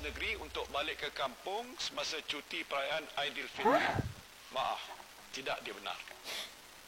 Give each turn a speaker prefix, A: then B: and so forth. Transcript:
A: negeri untuk balik ke kampung semasa cuti perayaan Aidilfitri. Maaf, tidak dibenarkan.